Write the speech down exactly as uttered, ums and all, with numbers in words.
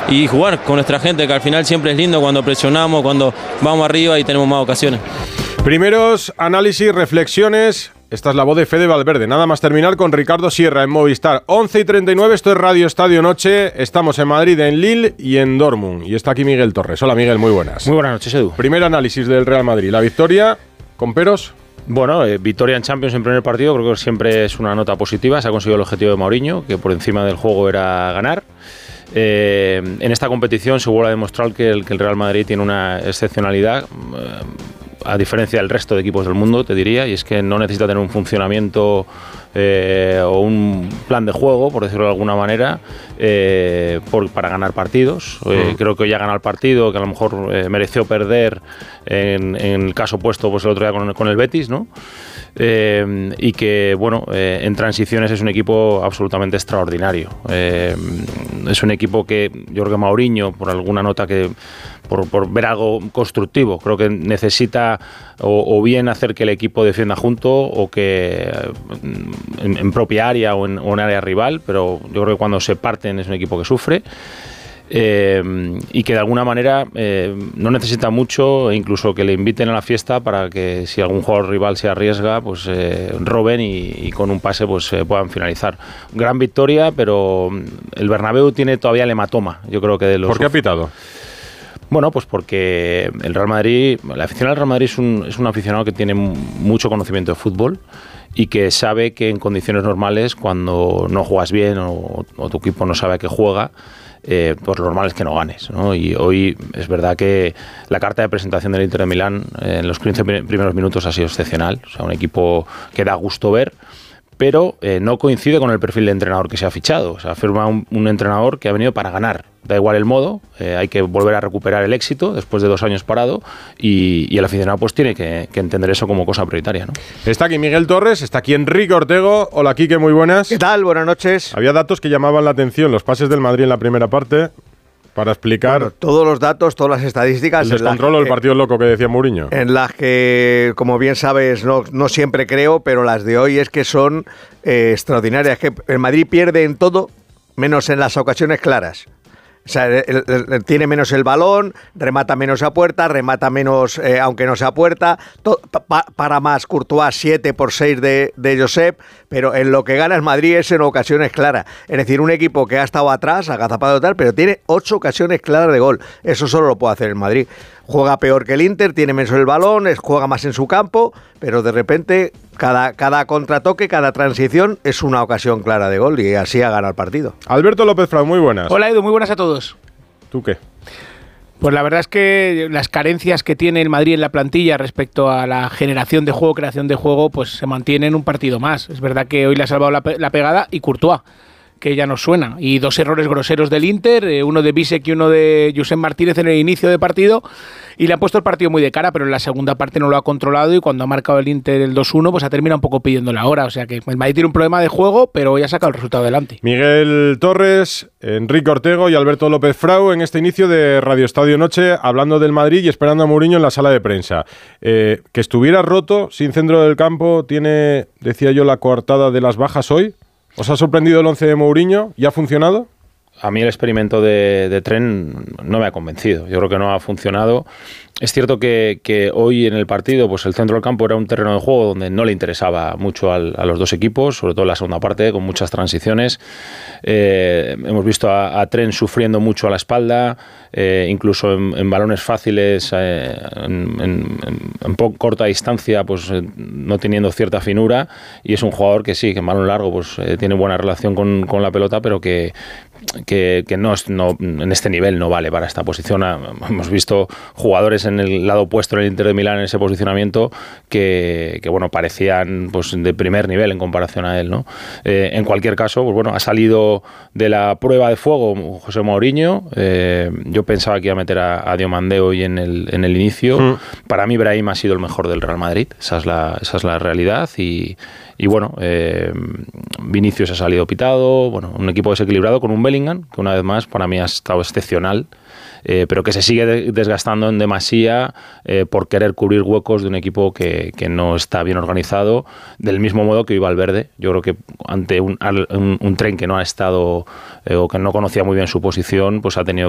y jugar con nuestra gente, que al final siempre es lindo cuando presionamos, cuando vamos arriba y tenemos más ocasiones. Primeros análisis, reflexiones. Esta es la voz de Fede Valverde. Nada más terminar con Ricardo Sierra en Movistar. once y treinta y nueve, esto es Radio Estadio Noche. Estamos en Madrid, en Lille y en Dortmund. Y está aquí Miguel Torres. Hola Miguel, muy buenas. Muy buenas noches, Edu. Primer análisis del Real Madrid. La victoria, ¿con peros? Bueno, eh, victoria en Champions en primer partido, creo que siempre es una nota positiva. Se ha conseguido el objetivo de Mourinho, que por encima del juego era ganar. Eh, en esta competición se vuelve a demostrar que el, que el Real Madrid tiene una excepcionalidad, eh, a diferencia del resto de equipos del mundo, te diría, y es que no necesita tener un funcionamiento eh, o un plan de juego, por decirlo de alguna manera, eh, por, para ganar partidos. Eh, mm. Creo que hoy ha ganado el partido, que a lo mejor eh, mereció perder en, en el caso opuesto pues el otro día con, con el Betis, ¿no? Eh, y que, bueno, eh, en transiciones es un equipo absolutamente extraordinario. Eh, es un equipo que yo creo que Mourinho, por alguna nota que Por, por ver algo constructivo, creo que necesita o, o bien hacer que el equipo defienda junto o que en, en propia área o en, o en área rival, pero yo creo que cuando se parten es un equipo que sufre. Eh, y que de alguna manera eh, no necesita mucho, e incluso que le inviten a la fiesta para que si algún jugador rival se arriesga, pues eh, roben y, y con un pase pues eh, puedan finalizar. Gran victoria, pero el Bernabéu tiene todavía el hematoma, yo creo que de los... ¿Por qué ha pitado? Bueno, pues porque el Real Madrid, la afición al Real Madrid es un, es un aficionado que tiene mucho conocimiento de fútbol y que sabe que en condiciones normales, cuando no juegas bien o, o tu equipo no sabe a qué juega, eh, pues lo normal es que no ganes, ¿no? Y hoy es verdad que la carta de presentación del Inter de Milán eh, en los quince primeros minutos ha sido excepcional. O sea, un equipo que da gusto ver, pero eh, no coincide con el perfil de entrenador que se ha fichado. O sea, firma un, un entrenador que ha venido para ganar. Da igual el modo, eh, hay que volver a recuperar el éxito después de dos años parado y, y el aficionado pues tiene que, que entender eso como cosa prioritaria, ¿no? Está aquí Miguel Torres, está aquí Enrique Ortego. Hola, Quique, muy buenas. ¿Qué tal? Buenas noches. Había datos que llamaban la atención, los pases del Madrid en la primera parte, para explicar... Bueno, todos los datos, todas las estadísticas... El descontrol o el partido loco que decía Mourinho. En las que, como bien sabes, no, no siempre creo, pero las de hoy es que son eh, extraordinarias. Que el Madrid pierde en todo, menos en las ocasiones claras. O sea, el, el, el, tiene menos el balón, remata menos a puerta, remata menos, eh, aunque no sea puerta, to, pa, para más Courtois, siete por seis de, de Josep, pero en lo que gana el Madrid es en ocasiones claras. Es decir, un equipo que ha estado atrás, agazapado y tal, pero tiene ocho ocasiones claras de gol. Eso solo lo puede hacer el Madrid. Juega peor que el Inter, tiene menos el balón, es, juega más en su campo, pero de repente cada, cada contratoque, cada transición es una ocasión clara de gol y así ha ganado el partido. Alberto López Frau, muy buenas. Hola Edu, muy buenas a todos. ¿Tú qué? Pues la verdad es que las carencias que tiene el Madrid en la plantilla respecto a la generación de juego, creación de juego, pues se mantienen un partido más. Es verdad que hoy le ha salvado la, la pegada y Courtois, que ya nos suena, y dos errores groseros del Inter, eh, uno de Bisek y uno de Josep Martínez en el inicio de partido, y le han puesto el partido muy de cara, pero en la segunda parte no lo ha controlado y cuando ha marcado el Inter el dos uno, pues ha terminado un poco pidiendo la hora. O sea que el Madrid tiene un problema de juego, pero ya ha sacado el resultado adelante. Miguel Torres, Enrique Ortego y Alberto López Frau en este inicio de Radio Estadio Noche, hablando del Madrid y esperando a Mourinho en la sala de prensa. Eh, que estuviera roto, sin centro del campo, tiene, decía yo, la coartada de las bajas hoy. ¿Os ha sorprendido el once de Mourinho? ¿Y ha funcionado? A mí el experimento de, de Tren no me ha convencido. Yo creo que no ha funcionado. Es cierto que, que hoy en el partido pues el centro del campo era un terreno de juego donde no le interesaba mucho al, a los dos equipos, sobre todo en la segunda parte, con muchas transiciones. Eh, hemos visto a, a Tren sufriendo mucho a la espalda, eh, incluso en, en balones fáciles, eh, en, en, en poco corta distancia, pues eh, no teniendo cierta finura. Y es un jugador que sí, que en balón largo pues eh, tiene buena relación con, con la pelota, pero que Que, que no, no, en este nivel no vale para esta posición. Hemos visto jugadores en el lado opuesto en el Inter de Milán en ese posicionamiento que, que bueno, parecían pues de primer nivel en comparación a él, ¿no? Eh, en cualquier caso, pues bueno, ha salido de la prueba de fuego José Mourinho. Eh, yo pensaba que iba a meter a, a Diomandé hoy en el, en el inicio. Mm. Para mí Brahim ha sido el mejor del Real Madrid. Esa es la, esa es la realidad y Y bueno, eh, Vinicius ha salido pitado, bueno, un equipo desequilibrado con un Bellingham, que una vez más para mí ha estado excepcional, eh, pero que se sigue de- desgastando en demasía eh, por querer cubrir huecos de un equipo que, que no está bien organizado, del mismo modo que hoy Valverde. Yo creo que ante un, un, un Tren que no ha estado eh, o que no conocía muy bien su posición, pues ha tenido